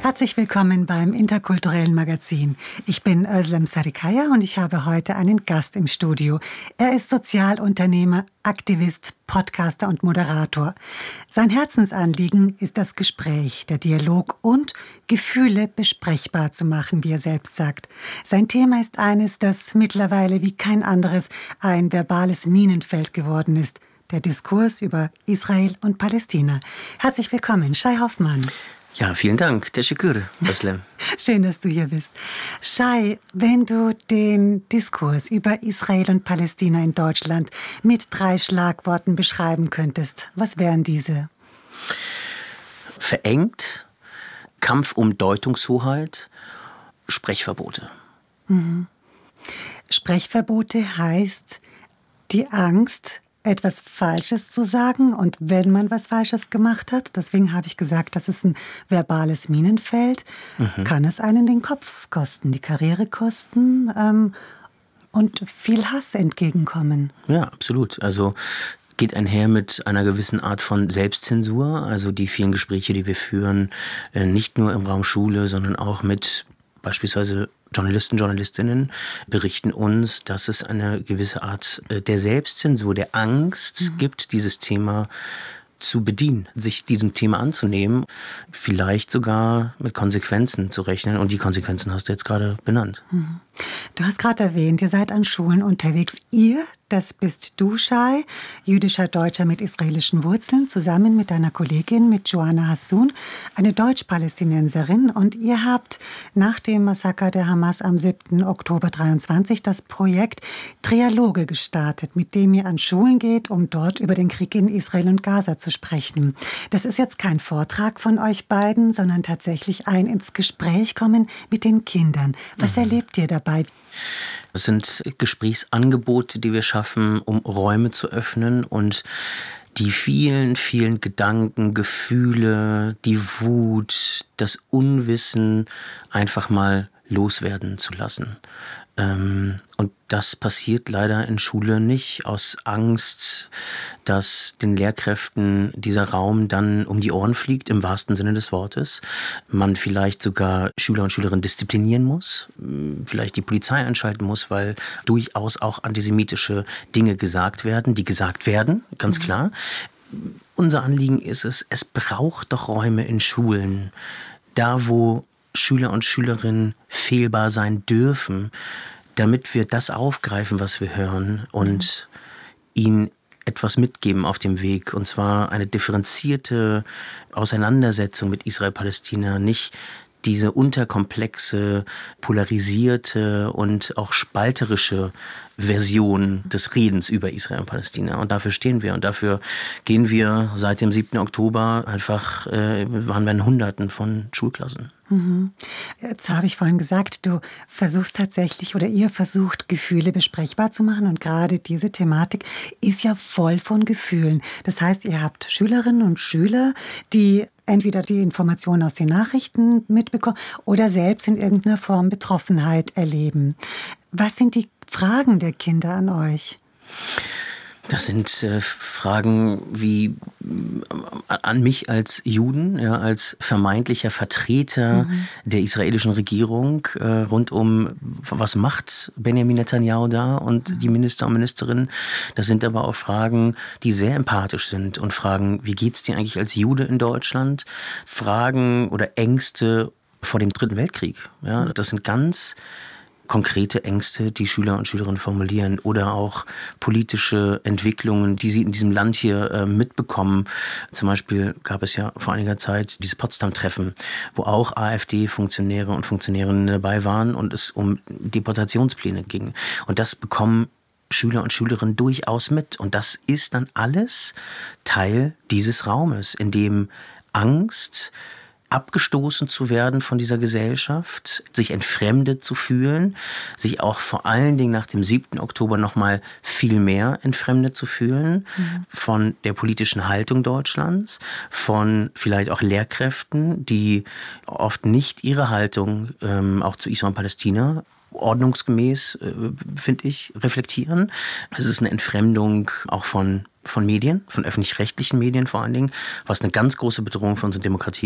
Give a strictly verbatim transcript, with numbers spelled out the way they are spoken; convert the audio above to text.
Herzlich willkommen beim Interkulturellen Magazin. Ich bin Özlem Sarikaya und ich habe heute einen Gast im Studio. Er ist Sozialunternehmer, Aktivist, Podcaster und Moderator. Sein Herzensanliegen ist das Gespräch, der Dialog und Gefühle besprechbar zu machen, wie er selbst sagt. Sein Thema ist eines, das mittlerweile wie kein anderes ein verbales Minenfeld geworden ist. Der Diskurs über Israel und Palästina. Herzlich willkommen, Shai Hoffmann. Ja, vielen Dank. Teşekkür, Özlem. Schön, dass du hier bist. Shai, wenn du den Diskurs über Israel und Palästina in Deutschland mit drei Schlagworten beschreiben könntest, was wären diese? Verengt, Kampf um Deutungshoheit, Sprechverbote. Mhm. Sprechverbote heißt die Angst, etwas Falsches zu sagen und wenn man was Falsches gemacht hat, deswegen habe ich gesagt, das ist ein verbales Minenfeld, mhm. kann es einen den Kopf kosten, die Karriere kosten ähm, und viel Hass entgegenkommen. Ja, absolut. Also geht einher mit einer gewissen Art von Selbstzensur, also die vielen Gespräche, die wir führen, nicht nur im Raum Schule, sondern auch mit beispielsweise Journalisten, Journalistinnen berichten uns, dass es eine gewisse Art der Selbstzensur, der Angst mhm. gibt, dieses Thema zu bedienen, sich diesem Thema anzunehmen, vielleicht sogar mit Konsequenzen zu rechnen. Und die Konsequenzen hast du jetzt gerade benannt. Mhm. Du hast gerade erwähnt, ihr seid an Schulen unterwegs. Ihr, das bist du, Shai, jüdischer Deutscher mit israelischen Wurzeln, zusammen mit deiner Kollegin, mit Joanna Hassoun, eine Deutsch-Palästinenserin. Und ihr habt nach dem Massaker der Hamas am siebten Oktober dreiundzwanzig das Projekt Trialoge gestartet, mit dem ihr an Schulen geht, um dort über den Krieg in Israel und Gaza zu sprechen. Das ist jetzt kein Vortrag von euch beiden, sondern tatsächlich ein ins Gespräch kommen mit den Kindern. Was mhm. erlebt ihr dabei? Das sind Gesprächsangebote, die wir schaffen, um Räume zu öffnen und die vielen, vielen Gedanken, Gefühle, die Wut, das Unwissen einfach mal loswerden zu lassen. Und das passiert leider in Schule nicht, aus Angst, dass den Lehrkräften dieser Raum dann um die Ohren fliegt, im wahrsten Sinne des Wortes. Man vielleicht sogar Schüler und Schülerinnen disziplinieren muss, vielleicht die Polizei einschalten muss, weil durchaus auch antisemitische Dinge gesagt werden, die gesagt werden, ganz klar. Unser Anliegen ist es, es braucht doch Räume in Schulen, da wo Schüler und Schülerinnen fehlbar sein dürfen, damit wir das aufgreifen, was wir hören und ihnen etwas mitgeben auf dem Weg. Und zwar eine differenzierte Auseinandersetzung mit Israel-Palästina, nicht diese unterkomplexe, polarisierte und auch spalterische Version des Redens über Israel und Palästina. Und dafür stehen wir. Und dafür gehen wir seit dem siebten Oktober einfach, äh, waren wir in Hunderten von Schulklassen. Mhm. Jetzt habe ich vorhin gesagt, du versuchst tatsächlich oder ihr versucht, Gefühle besprechbar zu machen. Und gerade diese Thematik ist ja voll von Gefühlen. Das heißt, ihr habt Schülerinnen und Schüler, die entweder die Informationen aus den Nachrichten mitbekommen oder selbst in irgendeiner Form Betroffenheit erleben. Was sind die Fragen der Kinder an euch? Das sind äh, Fragen wie äh, an mich als Juden, ja, als vermeintlicher Vertreter mhm. der israelischen Regierung äh, rund um, was macht Benjamin Netanyahu da und mhm. die Minister und Ministerinnen. Das sind aber auch Fragen, die sehr empathisch sind und fragen, wie geht's dir eigentlich als Jude in Deutschland? Fragen oder Ängste vor dem Dritten Weltkrieg. Ja, das sind ganz konkrete Ängste, die Schüler und Schülerinnen formulieren oder auch politische Entwicklungen, die sie in diesem Land hier äh, mitbekommen. Zum Beispiel gab es ja vor einiger Zeit dieses Potsdam-Treffen, wo auch AfD-Funktionäre und Funktionärinnen dabei waren und es um Deportationspläne ging. Und das bekommen Schüler und Schülerinnen durchaus mit. Und das ist dann alles Teil dieses Raumes, in dem Angst, abgestoßen zu werden von dieser Gesellschaft, sich entfremdet zu fühlen, sich auch vor allen Dingen nach dem siebten Oktober noch mal viel mehr entfremdet zu fühlen mhm. von der politischen Haltung Deutschlands, von vielleicht auch Lehrkräften, die oft nicht ihre Haltung ähm, auch zu Israel und Palästina ordnungsgemäß, äh, finde ich, reflektieren. Es ist eine Entfremdung auch von, von Medien, von öffentlich-rechtlichen Medien vor allen Dingen, was eine ganz große Bedrohung für unsere Demokratie